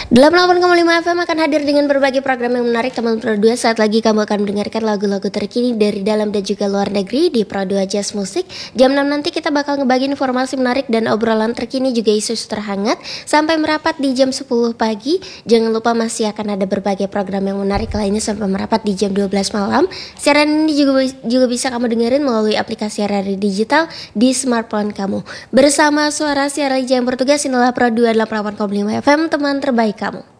88,5 FM akan hadir dengan berbagai program yang menarik teman Pro 2. Saat lagi kamu akan mendengarkan lagu-lagu terkini dari dalam dan juga luar negeri di Pro 2 Jazz Music. Jam 6 nanti kita bakal ngebagi informasi menarik dan obrolan terkini juga isu terhangat sampai merapat di jam 10 pagi. Jangan lupa masih akan ada berbagai program yang menarik lainnya sampai merapat di jam 12 malam. Siaran ini juga bisa kamu dengerin melalui aplikasi radio digital di smartphone kamu. Bersama suara siaran yang bertugas, inilah Pro 2 88,5 FM, teman terbaik kamu.